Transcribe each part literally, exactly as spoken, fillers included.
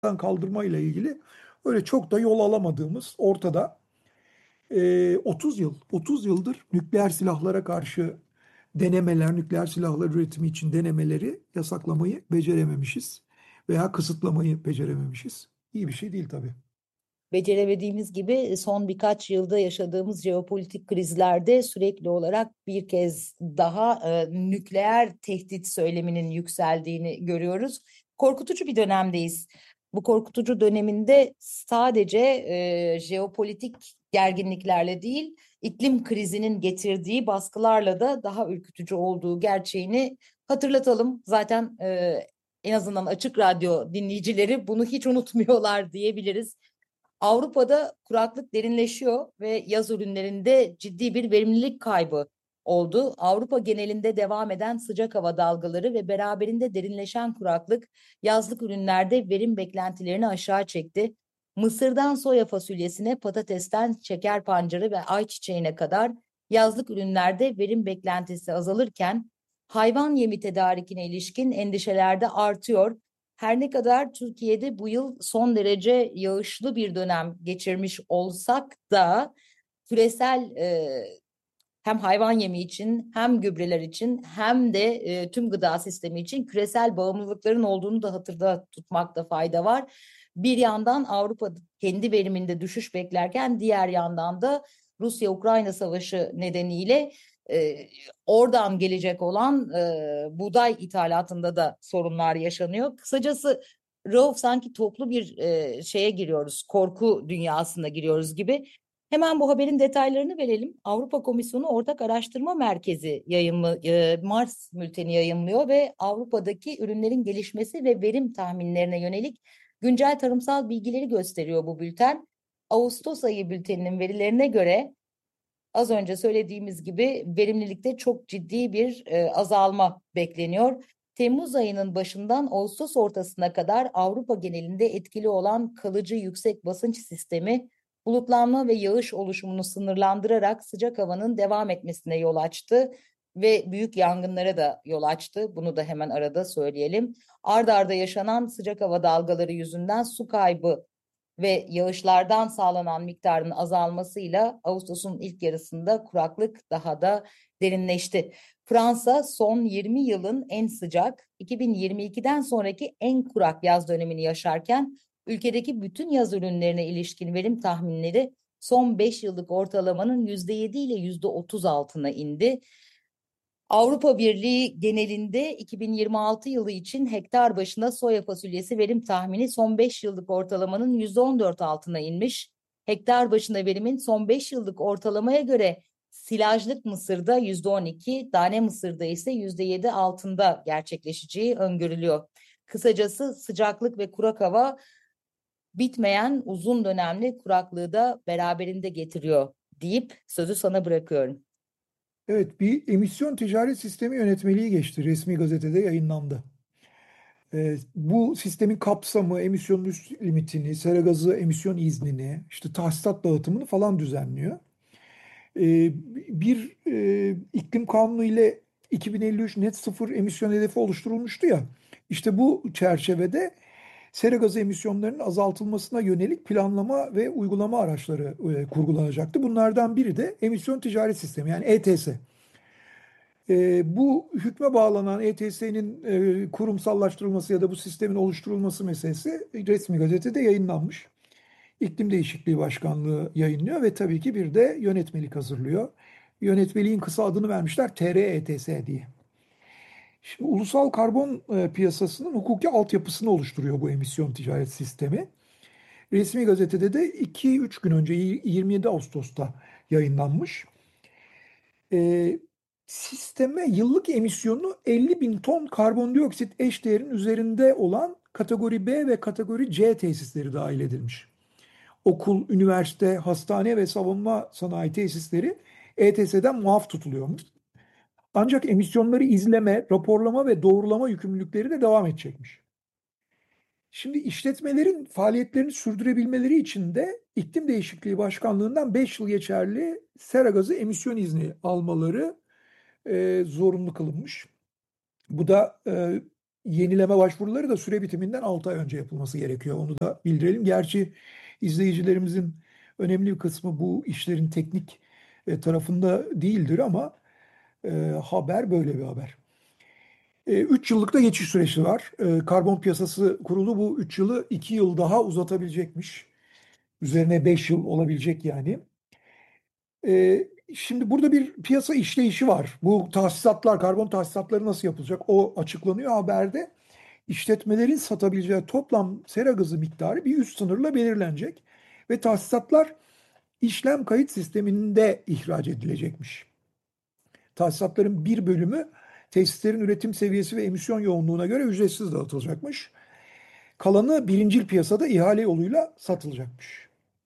kaldırma ile ilgili öyle çok da yol alamadığımız ortada. Ee, otuz yıl, otuz yıldır nükleer silahlara karşı denemeler, nükleer silahlar üretimi için denemeleri yasaklamayı becerememişiz veya kısıtlamayı becerememişiz. İyi bir şey değil tabii. Beceremediğimiz gibi son birkaç yılda yaşadığımız jeopolitik krizlerde sürekli olarak bir kez daha e, nükleer tehdit söyleminin yükseldiğini görüyoruz. Korkutucu bir dönemdeyiz. Bu korkutucu döneminde sadece e, jeopolitik gerginliklerle değil, iklim krizinin getirdiği baskılarla da daha ürkütücü olduğu gerçeğini hatırlatalım. Zaten e, en azından Açık Radyo dinleyicileri bunu hiç unutmuyorlar diyebiliriz. Avrupa'da kuraklık derinleşiyor ve yaz ürünlerinde ciddi bir verimlilik kaybı oldu. Avrupa genelinde devam eden sıcak hava dalgaları ve beraberinde derinleşen kuraklık yazlık ürünlerde verim beklentilerini aşağı çekti. Mısırdan soya fasulyesine, patatesten şeker pancarı ve ayçiçeğine kadar yazlık ürünlerde verim beklentisi azalırken hayvan yemi tedarikine ilişkin endişeler de artıyor. Her ne kadar Türkiye'de bu yıl son derece yağışlı bir dönem geçirmiş olsak da küresel e, hem hayvan yemi için hem gübreler için hem de e, tüm gıda sistemi için küresel bağımlılıkların olduğunu da hatırda tutmakta fayda var. Bir yandan Avrupa kendi veriminde düşüş beklerken diğer yandan da Rusya-Ukrayna savaşı nedeniyle e, oradan gelecek olan e, buğday ithalatında da sorunlar yaşanıyor. Kısacası Rauf sanki toplu bir e, şeye giriyoruz, korku dünyasına giriyoruz gibi. Hemen bu haberin detaylarını verelim. Avrupa Komisyonu Ortak Araştırma Merkezi yayımlı, e, Mars bülteni yayımlıyor ve Avrupa'daki ürünlerin gelişmesi ve verim tahminlerine yönelik güncel tarımsal bilgileri gösteriyor bu bülten. Ağustos ayı bülteninin verilerine göre az önce söylediğimiz gibi verimlilikte çok ciddi bir e, azalma bekleniyor. Temmuz ayının başından Ağustos ortasına kadar Avrupa genelinde etkili olan kalıcı yüksek basınç sistemi bulutlanma ve yağış oluşumunu sınırlandırarak sıcak havanın devam etmesine yol açtı ve büyük yangınlara da yol açtı. Bunu da hemen arada söyleyelim. Arda arda yaşanan sıcak hava dalgaları yüzünden su kaybı ve yağışlardan sağlanan miktarın azalmasıyla Ağustos'un ilk yarısında kuraklık daha da derinleşti. Fransa son yirmi yılın en sıcak, iki bin yirmi ikiden sonraki en kurak yaz dönemini yaşarken ülkedeki bütün yaz ürünlerine ilişkin verim tahminleri son beş yıllık ortalamanın yüzde yedi ile yüzde otuz altına indi. Avrupa Birliği genelinde iki bin yirmi altı yılı için hektar başına soya fasulyesi verim tahmini son beş yıllık ortalamanın yüzde on dört altına inmiş. Hektar başına verimin son beş yıllık ortalamaya göre silajlık mısırda yüzde on iki, tane mısırda ise yüzde yedi altında gerçekleşeceği öngörülüyor. Kısacası sıcaklık ve kurak hava bitmeyen uzun dönemli kuraklığı da beraberinde getiriyor deyip sözü sana bırakıyorum. Evet, bir emisyon ticaret sistemi yönetmeliği geçti. Resmi gazetede yayınlandı. Ee, bu sistemin kapsamı, emisyonun üst limitini, sera gazı emisyon iznini, işte tahsisat dağıtımını falan düzenliyor. Ee, bir e, iklim kanunu ile iki bin elli üç net sıfır emisyon hedefi oluşturulmuştu ya. İşte bu çerçevede sera gazı emisyonlarının azaltılmasına yönelik planlama ve uygulama araçları e, kurgulanacaktı. Bunlardan biri de emisyon ticaret sistemi yani E T S. E, bu hükme bağlanan E T S'nin e, kurumsallaştırılması ya da bu sistemin oluşturulması meselesi resmi gazetede yayınlanmış. İklim Değişikliği Başkanlığı yayınlıyor ve tabii ki bir de yönetmelik hazırlıyor. Yönetmeliğin kısa adını vermişler T R E T S diye. Şimdi ulusal karbon e, piyasasının hukuki altyapısını oluşturuyor bu emisyon ticaret sistemi. Resmi gazetede de iki üç gün önce yirmi yedi Ağustos'ta yayınlanmış. E, Sisteme yıllık emisyonu elli bin ton karbondioksit eşdeğerinin üzerinde olan kategori B ve kategori C tesisleri dahil edilmiş. Okul, üniversite, hastane ve savunma sanayi tesisleri E T S'den muaf tutuluyormuş. Ancak emisyonları izleme, raporlama ve doğrulama yükümlülükleri de devam edecekmiş. Şimdi işletmelerin faaliyetlerini sürdürebilmeleri için de İklim Değişikliği Başkanlığı'ndan beş yıl geçerli sera gazı emisyon izni almaları e, zorunlu kılınmış. Bu da e, yenileme başvuruları da süre bitiminden altı ay önce yapılması gerekiyor. Onu da bildirelim. Gerçi izleyicilerimizin önemli bir kısmı bu işlerin teknik e, tarafında değildir ama e, haber böyle bir haber. Üç yıllık da geçiş süresi var. E, Karbon Piyasası Kurulu bu üç yılı iki yıl daha uzatabilecekmiş. Üzerine beş yıl olabilecek yani. E, Şimdi burada bir piyasa işleyişi var. Bu tahsisatlar, karbon tahsisatları nasıl yapılacak? O açıklanıyor haberde. İşletmelerin satabileceği toplam sera gazı miktarı bir üst sınırla belirlenecek. Ve tahsisatlar işlem kayıt sisteminde ihraç edilecekmiş. Tahsisatların bir bölümü tesislerin üretim seviyesi ve emisyon yoğunluğuna göre ücretsiz dağıtılacakmış. Kalanı birincil piyasada ihale yoluyla satılacakmış.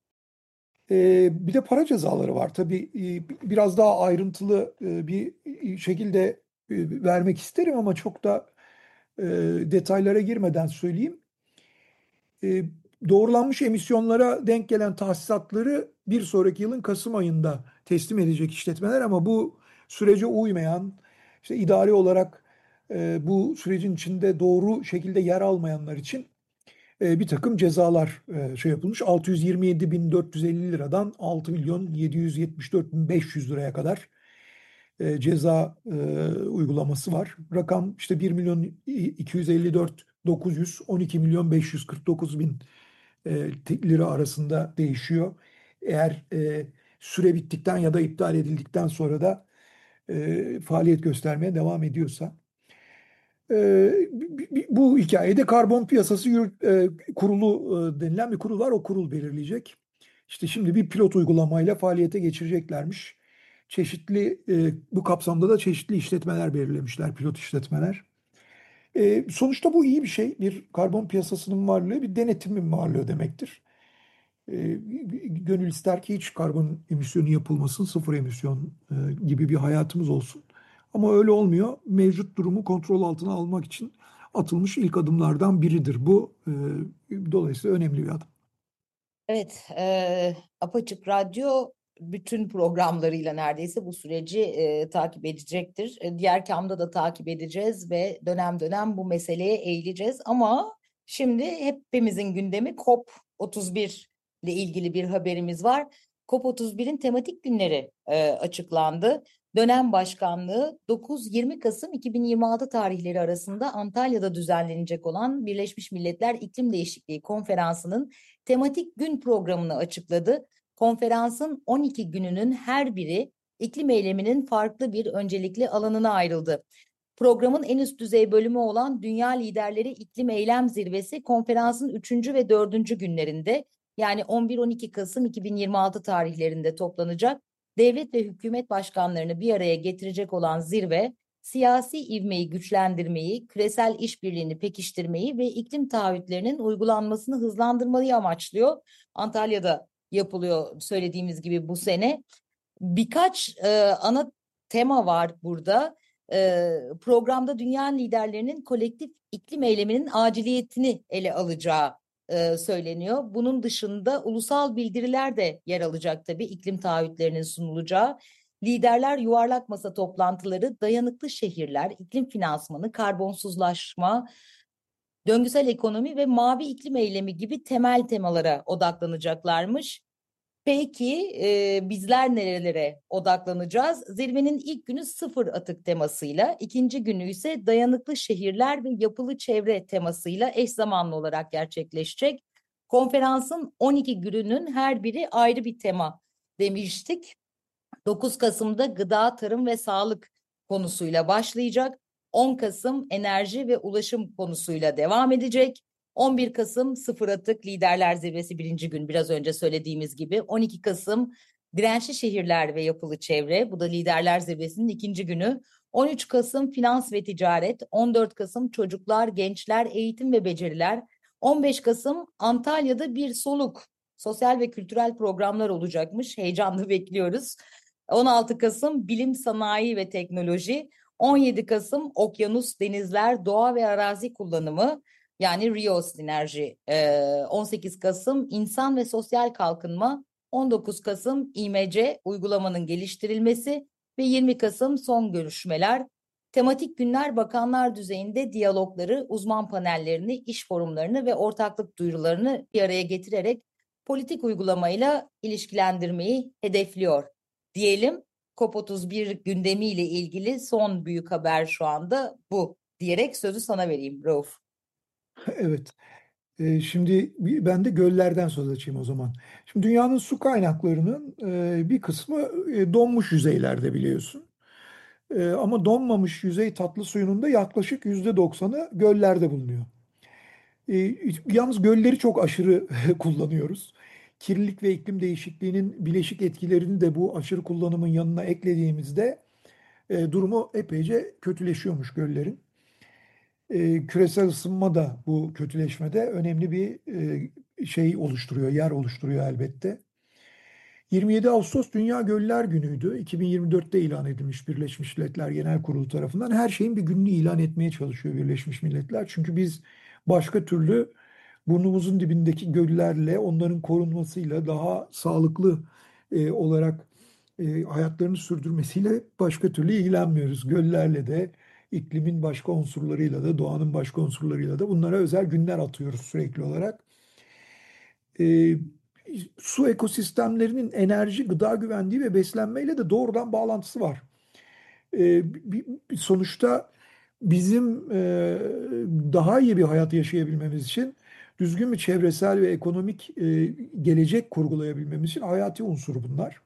Ee, bir de para cezaları var. Tabii e, biraz daha ayrıntılı e, bir şekilde e, vermek isterim ama çok da e, detaylara girmeden söyleyeyim. E, Doğrulanmış emisyonlara denk gelen tahsisatları bir sonraki yılın Kasım ayında teslim edecek işletmeler ama bu sürece uymayan, işte idari olarak e, bu sürecin içinde doğru şekilde yer almayanlar için e, bir takım cezalar e, şey yapılmış. altı yüz yirmi yedi bin dört yüz elli liradan altı milyon yedi yüz yetmiş dört bin beş yüz liraya kadar e, ceza e, uygulaması var. Rakam işte bir milyon iki yüz elli dört bin dokuz yüz, on iki milyon beş yüz kırk dokuz bin e, lira arasında değişiyor. Eğer e, süre bittikten ya da iptal edildikten sonra da e, faaliyet göstermeye devam ediyorsa. E, Bu hikayede karbon piyasası e, kurulu e, denilen bir kurul var. O kurul belirleyecek. İşte şimdi bir pilot uygulamayla faaliyete geçireceklermiş. Çeşitli e, bu kapsamda da çeşitli işletmeler belirlemişler, pilot işletmeler. E, sonuçta bu iyi bir şey. Bir karbon piyasasının varlığı bir denetimin varlığı demektir. E, Gönül ister ki hiç karbon emisyonu yapılmasın, sıfır emisyon e, gibi bir hayatımız olsun. Ama öyle olmuyor. Mevcut durumu kontrol altına almak için atılmış ilk adımlardan biridir bu. E, dolayısıyla önemli bir adım. Evet, eee Apaçık Radyo bütün programlarıyla neredeyse bu süreci eee, takip edecektir. E, diğer kamda da takip edeceğiz ve dönem dönem bu meseleye eğileceğiz. Ama şimdi hepimizin gündemi COP otuz bir ile ilgili bir haberimiz var. COP otuz birin tematik günleri eee, açıklandı. Dönem başkanlığı dokuz yirmi Kasım iki bin yirmi altı tarihleri arasında Antalya'da düzenlenecek olan Birleşmiş Milletler İklim Değişikliği Konferansı'nın tematik gün programını açıkladı. Konferansın on iki gününün her biri iklim eyleminin farklı bir öncelikli alanına ayrıldı. Programın en üst düzey bölümü olan Dünya Liderleri İklim Eylem Zirvesi konferansın üçüncü ve dördüncü günlerinde yani on bir on iki Kasım iki bin yirmi altı tarihlerinde toplanacak. Devlet ve hükümet başkanlarını bir araya getirecek olan zirve, siyasi ivmeyi güçlendirmeyi, küresel işbirliğini pekiştirmeyi ve iklim taahhütlerinin uygulanmasını hızlandırmayı amaçlıyor. Antalya'da yapılıyor söylediğimiz gibi bu sene. Birkaç e, ana tema var burada. E, programda dünya liderlerinin kolektif iklim eyleminin aciliyetini ele alacağı e, söyleniyor. Bunun dışında ulusal bildiriler de yer alacak tabii, iklim taahhütlerinin sunulacağı. Liderler yuvarlak masa toplantıları, dayanıklı şehirler, iklim finansmanı, karbonsuzlaşma, döngüsel ekonomi ve mavi iklim eylemi gibi temel temalara odaklanacaklarmış. Peki e, bizler nerelere odaklanacağız? Zirvenin ilk günü sıfır atık temasıyla, ikinci günü ise dayanıklı şehirler ve yapılı çevre temasıyla eş zamanlı olarak gerçekleşecek. Konferansın on iki gününün her biri ayrı bir tema demiştik. dokuz Kasım'da gıda, tarım ve sağlık konusuyla başlayacak. on Kasım enerji ve ulaşım konusuyla devam edecek. on bir Kasım sıfır atık liderler zirvesi birinci gün, biraz önce söylediğimiz gibi. on iki Kasım dirençli şehirler ve yapılı çevre, bu da liderler zirvesinin ikinci günü. on üç Kasım finans ve ticaret, on dört Kasım çocuklar, gençler, eğitim ve beceriler. on beş Kasım Antalya'da bir soluk, sosyal ve kültürel programlar olacakmış. Heyecanla bekliyoruz. on altı Kasım bilim, sanayi ve teknoloji. on yedi Kasım okyanus, denizler, doğa ve arazi kullanımı, yani Rio Sinerji. Ee, on sekiz Kasım insan ve sosyal kalkınma. on dokuz Kasım İMC uygulamanın geliştirilmesi ve yirmi Kasım son görüşmeler. Tematik günler bakanlar düzeyinde diyalogları, uzman panellerini, iş forumlarını ve ortaklık duyurularını bir araya getirerek politik uygulamayla ilişkilendirmeyi hedefliyor diyelim. COP otuz bir gündemiyle ilgili son büyük haber şu anda bu diyerek sözü sana vereyim Rauf. Evet. E, şimdi ben de göllerden söz açayım o zaman. Şimdi dünyanın su kaynaklarının e, bir kısmı e, donmuş yüzeylerde biliyorsun. E, ama donmamış yüzey tatlı suyunun da yaklaşık yüzde doksanı göllerde bulunuyor. E, yalnız gölleri çok aşırı kullanıyoruz. Kirlilik ve iklim değişikliğinin bileşik etkilerini de bu aşırı kullanımın yanına eklediğimizde e, durumu epeyce kötüleşiyormuş göllerin. E, küresel ısınma da bu kötüleşmede önemli bir e, şey oluşturuyor, yer oluşturuyor elbette. yirmi yedi Ağustos Dünya Göller Günü'ydü. iki bin yirmi dörtte ilan edilmiş Birleşmiş Milletler Genel Kurulu tarafından. Her şeyin bir gününü ilan etmeye çalışıyor Birleşmiş Milletler. Çünkü biz başka türlü burnumuzun dibindeki göllerle, onların korunmasıyla daha sağlıklı e, olarak e, hayatlarını sürdürmesiyle başka türlü ilgilenmiyoruz. Göllerle de, iklimin başka unsurlarıyla da, doğanın başka unsurlarıyla da bunlara özel günler atıyoruz sürekli olarak. E, Su ekosistemlerinin enerji, gıda güvenliği ve beslenmeyle de doğrudan bağlantısı var. E, bir- bir- sonuçta bizim e, daha iyi bir hayat yaşayabilmemiz için düzgün bir çevresel ve ekonomik e, gelecek kurgulayabilmemiz için hayati unsur bunlar.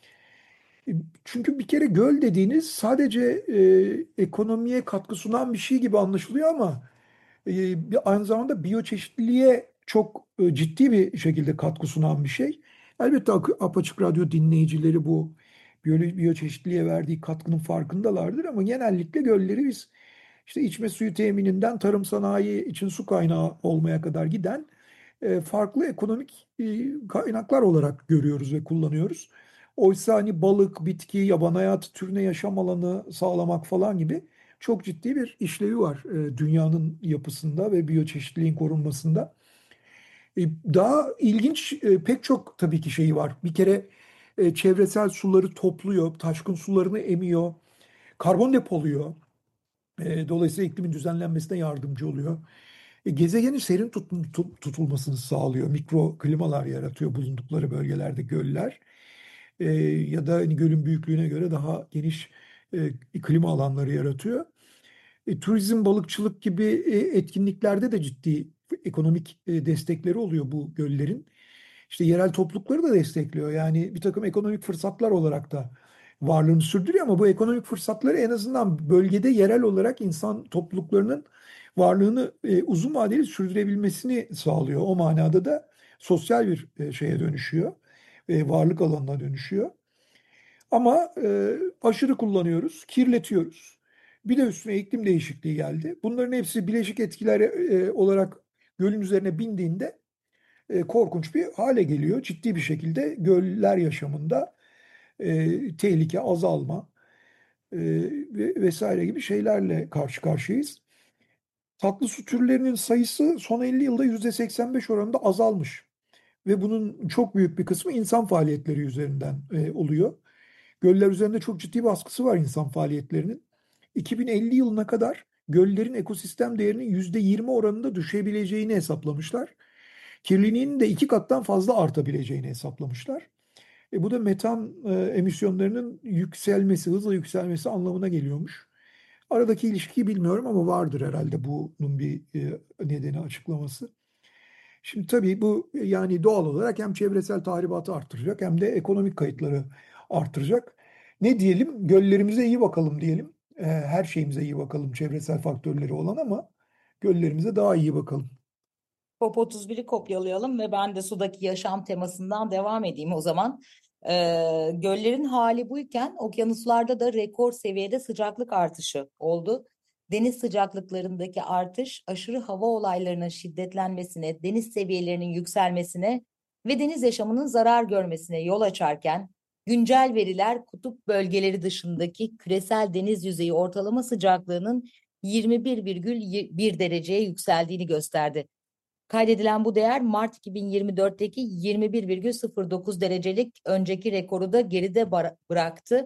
E, Çünkü bir kere göl dediğiniz sadece e, ekonomiye katkı sunan bir şey gibi anlaşılıyor ama e, bir aynı zamanda biyoçeşitliliğe çok e, ciddi bir şekilde katkı sunan bir şey. Elbette Ak- Apaçık Radyo dinleyicileri bu biyo- biyoçeşitliliğe verdiği katkının farkındalardır ama genellikle gölleri biz işte içme suyu temininden tarım sanayi için su kaynağı olmaya kadar giden e, farklı ekonomik e, kaynaklar olarak görüyoruz ve kullanıyoruz. Oysa hani balık, bitki, yaban hayatı türüne yaşam alanı sağlamak falan gibi çok ciddi bir işlevi var e, dünyanın yapısında ve biyoçeşitliliğin korunmasında. E, daha ilginç e, pek çok tabii ki şeyi var. Bir kere e, çevresel suları topluyor, taşkın sularını emiyor, karbon depoluyor. E, dolayısıyla iklimin düzenlenmesine yardımcı oluyor. E, gezegenin serin tut- tut- tutulmasını sağlıyor. Mikro klimalar yaratıyor bulundukları bölgelerde göller. E, ya da hani gölün büyüklüğüne göre daha geniş e, klima alanları yaratıyor. E, turizm, balıkçılık gibi e, etkinliklerde de ciddi ekonomik e, destekleri oluyor bu göllerin. İşte yerel toplulukları da destekliyor. Yani bir takım ekonomik fırsatlar olarak da varlığını sürdürüyor ama bu ekonomik fırsatları en azından bölgede yerel olarak insan topluluklarının varlığını e, uzun vadeli sürdürebilmesini sağlıyor. O manada da sosyal bir e, şeye dönüşüyor. E, varlık alanına dönüşüyor. Ama e, aşırı kullanıyoruz, kirletiyoruz. Bir de üstüne iklim değişikliği geldi. Bunların hepsi bileşik etkiler e, olarak gölün üzerine bindiğinde e, korkunç bir hale geliyor. Ciddi bir şekilde göller yaşamında e, tehlike, azalma e, ve vesaire gibi şeylerle karşı karşıyayız. Tatlı su türlerinin sayısı son elli yılda yüzde seksen beş oranında azalmış ve bunun çok büyük bir kısmı insan faaliyetleri üzerinden e, oluyor. Göller üzerinde çok ciddi baskısı var insan faaliyetlerinin. iki bin elli yılına kadar göllerin ekosistem değerinin yüzde yirmi oranında düşebileceğini hesaplamışlar. Kirliliğinin de iki kattan fazla artabileceğini hesaplamışlar. E bu da metan e, emisyonlarının yükselmesi, hızla yükselmesi anlamına geliyormuş. Aradaki ilişkiyi bilmiyorum ama vardır herhalde bunun bir e, nedeni açıklaması. Şimdi tabii bu e, yani doğal olarak hem çevresel tahribatı arttıracak hem de ekonomik kayıtları arttıracak. Ne diyelim? Göllerimize iyi bakalım diyelim. E, her şeyimize iyi bakalım çevresel faktörleri olan ama göllerimize daha iyi bakalım. COP otuz biri kopyalayalım ve ben de sudaki yaşam temasından devam edeyim o zaman. Ee, göllerin hali buyken okyanuslarda da rekor seviyede sıcaklık artışı oldu. Deniz sıcaklıklarındaki artış aşırı hava olaylarının şiddetlenmesine, deniz seviyelerinin yükselmesine ve deniz yaşamının zarar görmesine yol açarken güncel veriler kutup bölgeleri dışındaki küresel deniz yüzeyi ortalama sıcaklığının yirmi bir virgül bir dereceye yükseldiğini gösterdi. Kaydedilen bu değer Mart iki bin yirmi dörtteki yirmi bir virgül sıfır dokuz derecelik önceki rekoru da geride bıraktı.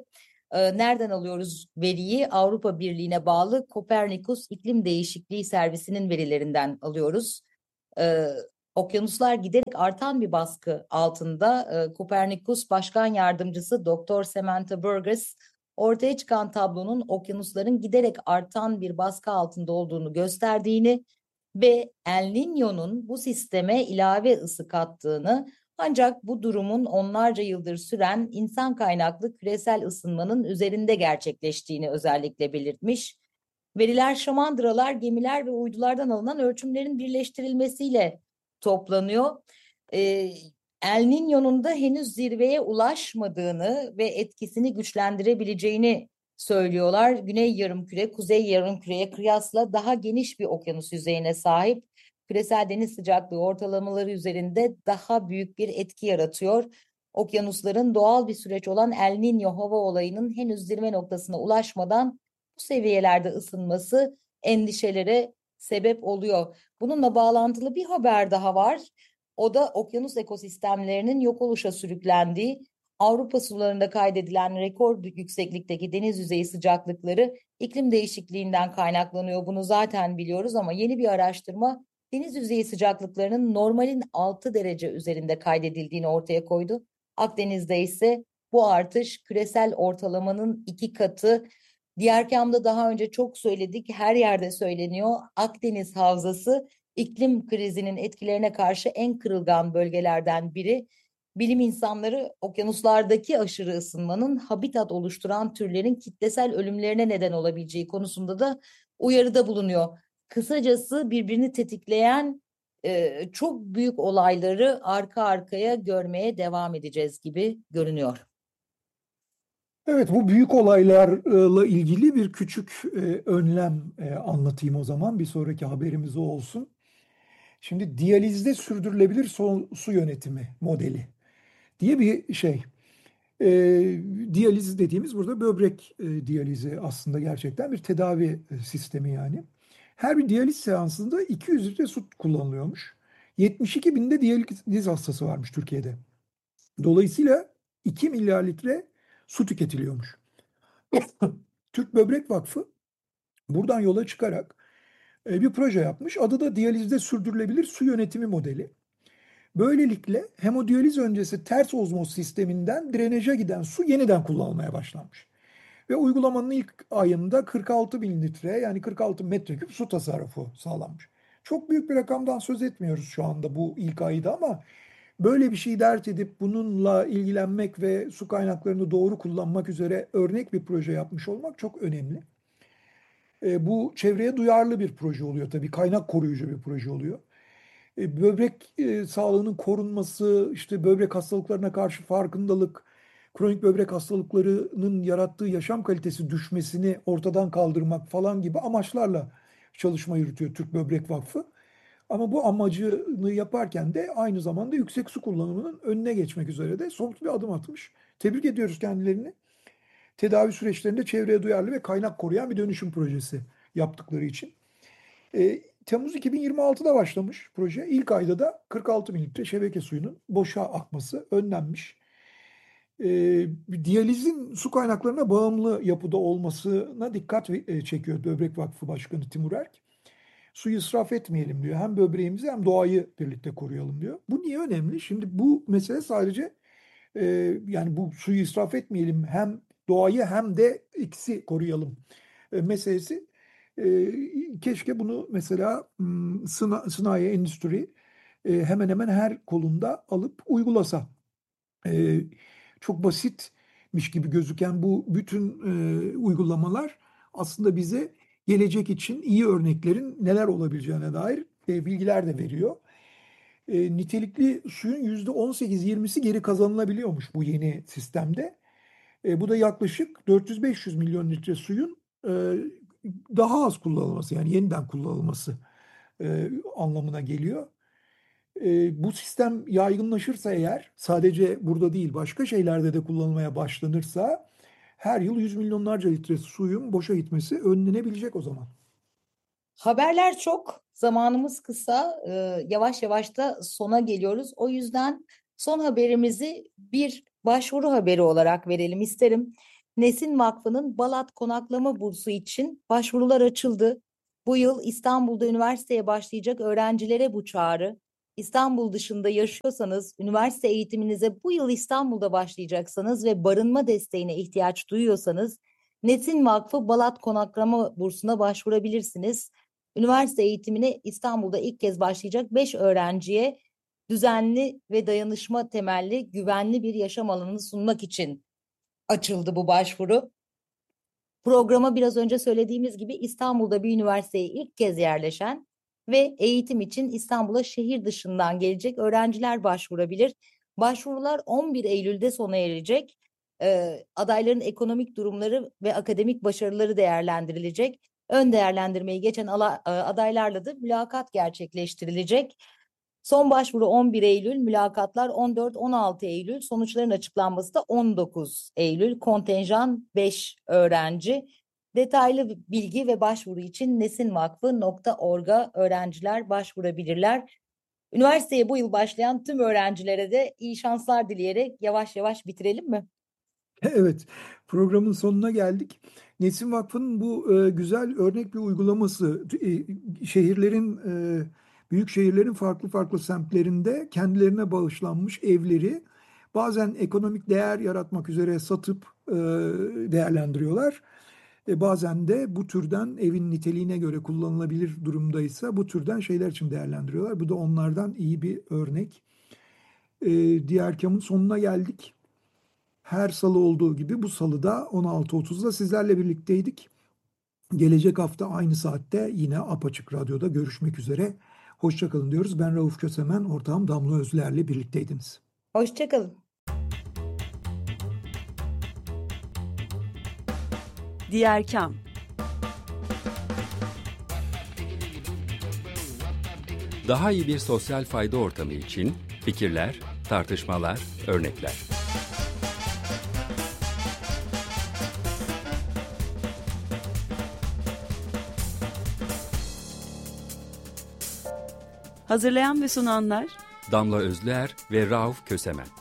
E, nereden alıyoruz veriyi? Avrupa Birliği'ne bağlı Kopernikus İklim Değişikliği Servisi'nin verilerinden alıyoruz. E, Okyanuslar giderek artan bir baskı altında. E, Kopernikus Başkan Yardımcısı Doktor Samantha Burgess ortaya çıkan tablonun okyanusların giderek artan bir baskı altında olduğunu gösterdiğini ve El Niño'nun bu sisteme ilave ısı kattığını, ancak bu durumun onlarca yıldır süren insan kaynaklı küresel ısınmanın üzerinde gerçekleştiğini özellikle belirtmiş. Veriler şamandıralar, gemiler ve uydulardan alınan ölçümlerin birleştirilmesiyle toplanıyor. Ee, El Niño'nun da henüz zirveye ulaşmadığını ve etkisini güçlendirebileceğini söylüyorlar. Güney Yarımküre, Kuzey Yarımküre'ye kıyasla daha geniş bir okyanus yüzeyine sahip. Küresel deniz sıcaklığı ortalamaları üzerinde daha büyük bir etki yaratıyor. Okyanusların doğal bir süreç olan El Niño hava olayının henüz zirve noktasına ulaşmadan bu seviyelerde ısınması endişelere sebep oluyor. Bununla bağlantılı bir haber daha var. O da okyanus ekosistemlerinin yok oluşa sürüklendiği, Avrupa sularında kaydedilen rekor yükseklikteki deniz yüzeyi sıcaklıkları iklim değişikliğinden kaynaklanıyor. Bunu zaten biliyoruz ama yeni bir araştırma deniz yüzeyi sıcaklıklarının normalin altı derece üzerinde kaydedildiğini ortaya koydu. Akdeniz'de ise bu artış küresel ortalamanın iki katı. Diğer kamda daha önce çok söyledik, her yerde söyleniyor. Akdeniz Havzası iklim krizinin etkilerine karşı en kırılgan bölgelerden biri. Bilim insanları okyanuslardaki aşırı ısınmanın habitat oluşturan türlerin kitlesel ölümlerine neden olabileceği konusunda da uyarıda bulunuyor. Kısacası birbirini tetikleyen e, çok büyük olayları arka arkaya görmeye devam edeceğiz gibi görünüyor. Evet, bu büyük olaylarla ilgili bir küçük e, önlem e, anlatayım o zaman. Bir sonraki haberimiz o olsun. Şimdi diyalizde sürdürülebilir su, su yönetimi modeli diye bir şey. E, Diyaliz dediğimiz burada böbrek e, diyalizi aslında gerçekten bir tedavi e, sistemi yani. Her bir diyaliz seansında iki yüz litre su kullanılıyormuş. yetmiş iki binde diyaliz hastası varmış Türkiye'de. Dolayısıyla iki milyar litre su tüketiliyormuş. Türk Böbrek Vakfı buradan yola çıkarak e, bir proje yapmış. Adı da diyalizde sürdürülebilir su yönetimi modeli. Böylelikle hemodiyaliz öncesi ters ozmoz sisteminden drenaja giden su yeniden kullanılmaya başlanmış. Ve uygulamanın ilk ayında kırk altı bin litre yani kırk altı metreküp su tasarrufu sağlanmış. Çok büyük bir rakamdan söz etmiyoruz şu anda bu ilk ayda ama böyle bir şey dert edip bununla ilgilenmek ve su kaynaklarını doğru kullanmak üzere örnek bir proje yapmış olmak çok önemli. E, bu çevreye duyarlı bir proje oluyor tabii. Kaynak koruyucu bir proje oluyor. E, böbrek e, sağlığının korunması, işte böbrek hastalıklarına karşı farkındalık, kronik böbrek hastalıklarının yarattığı yaşam kalitesi düşmesini ortadan kaldırmak falan gibi amaçlarla çalışma yürütüyor Türk Böbrek Vakfı. Ama bu amacını yaparken de aynı zamanda yüksek su kullanımının önüne geçmek üzere de somut bir adım atmış. Tebrik ediyoruz kendilerini. Tedavi süreçlerinde çevreye duyarlı ve kaynak koruyan bir dönüşüm projesi yaptıkları için. E, Temmuz iki bin yirmi altıda başlamış proje. İlk ayda da kırk altı bin litre şebeke suyunun boşa akması önlenmiş. E, Diyalizin su kaynaklarına bağımlı yapıda olmasına dikkat e, çekiyor Böbrek Vakfı Başkanı Timur Erk. Suyu israf etmeyelim diyor. Hem böbreğimizi hem doğayı birlikte koruyalım diyor. Bu niye önemli? Şimdi bu mesele sadece e, yani bu suyu israf etmeyelim hem doğayı hem de ikisi koruyalım e, meselesi. E, keşke bunu mesela m, sına, sanayi, endüstri e, hemen hemen her kolunda alıp uygulasa. E, Çok basitmiş gibi gözüken bu bütün e, uygulamalar aslında bize gelecek için iyi örneklerin neler olabileceğine dair e, bilgiler de veriyor. E, nitelikli suyun yüzde on sekiz yirmisi geri kazanılabiliyormuş bu yeni sistemde. E, bu da yaklaşık dört yüz beş yüz milyon litre suyun e, daha az kullanılması yani yeniden kullanılması e, anlamına geliyor. E, bu sistem yaygınlaşırsa eğer sadece burada değil başka şeylerde de kullanılmaya başlanırsa her yıl yüz milyonlarca litre suyun boşa gitmesi önlenebilecek o zaman. Haberler çok, zamanımız kısa, e, yavaş yavaş da sona geliyoruz. O yüzden son haberimizi bir başvuru haberi olarak verelim isterim. Nesin Vakfı'nın Balat Konaklama Bursu için başvurular açıldı. Bu yıl İstanbul'da üniversiteye başlayacak öğrencilere bu çağrı. İstanbul dışında yaşıyorsanız, üniversite eğitiminize bu yıl İstanbul'da başlayacaksanız ve barınma desteğine ihtiyaç duyuyorsanız, Nesin Vakfı Balat Konaklama Bursu'na başvurabilirsiniz. Üniversite eğitimine İstanbul'da ilk kez başlayacak beş öğrenciye düzenli ve dayanışma temelli güvenli bir yaşam alanını sunmak için açıldı bu başvuru. Programa biraz önce söylediğimiz gibi İstanbul'da bir üniversiteye ilk kez yerleşen ve eğitim için İstanbul'a şehir dışından gelecek öğrenciler başvurabilir. Başvurular on bir Eylül'de sona erecek. Ee, adayların ekonomik durumları ve akademik başarıları değerlendirilecek. Ön değerlendirmeyi geçen ala, adaylarla da mülakat gerçekleştirilecek. Son başvuru on bir Eylül, mülakatlar on dört on altı Eylül, sonuçların açıklanması da on dokuz Eylül. Kontenjan beş öğrenci. Detaylı bilgi ve başvuru için nesinvakfı nokta org'a öğrenciler başvurabilirler. Üniversiteye bu yıl başlayan tüm öğrencilere de iyi şanslar dileyerek yavaş yavaş bitirelim mi? Evet, programın sonuna geldik. Nesin Vakfı'nın bu e, güzel örnek bir uygulaması, e, şehirlerin, e, büyük şehirlerin farklı farklı semtlerinde kendilerine bağışlanmış evleri bazen ekonomik değer yaratmak üzere satıp e, değerlendiriyorlar. E, bazen de bu türden evin niteliğine göre kullanılabilir durumdaysa bu türden şeyler için değerlendiriyorlar. Bu da onlardan iyi bir örnek. E, diğer kamın sonuna geldik. Her salı olduğu gibi bu salı da on altı otuzda sizlerle birlikteydik. Gelecek hafta aynı saatte yine Apaçık Radyo'da görüşmek üzere. Hoşça kalın diyoruz. Ben Rauf Kösemen, ortağım Damla Özler'le birlikteydiniz. Hoşça kalın. Diğer Kam. Daha iyi bir sosyal fayda ortamı için fikirler, tartışmalar, örnekler. Hazırlayan ve sunanlar Damla Özler ve Rauf Kösemen.